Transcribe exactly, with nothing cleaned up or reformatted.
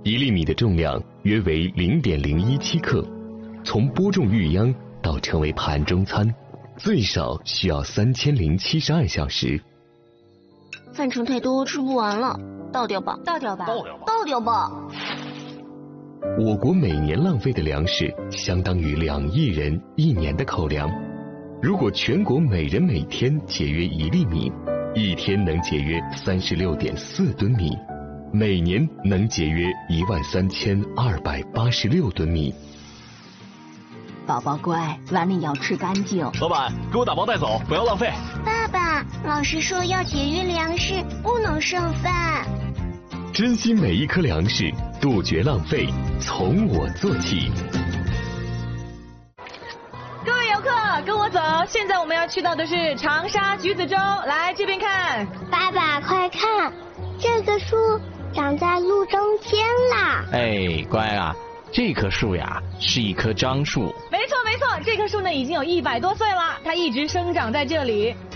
一粒米的重量约为零点零一七克，从播种育秧到成为盘中餐，最少需要三千零七十二小时。 饭盛太多，吃不完了，倒掉吧， 倒掉吧， 倒掉吧，倒掉吧。 我国每年浪费的粮食相当于两亿人一年的口粮。如果全国每人每天节约一粒米，一天能节约三十六点四吨米，每年能节约一万三千二百八十六吨米。 宝宝乖，碗里要吃干净。 老板，给我打包带走，不要浪费。 爸爸，老师说要节约粮食，不能剩饭。 珍惜每一颗粮食，杜绝浪费，从我做起。 各位游客，跟我走，现在我们要去到的是长沙橘子洲，来这边看。 爸爸，快看，这个树长在路中间啦！ 哎，乖啊，这棵树呀是一棵樟树。 没错没错，这棵树呢已经有一百多岁了，它一直生长在这里。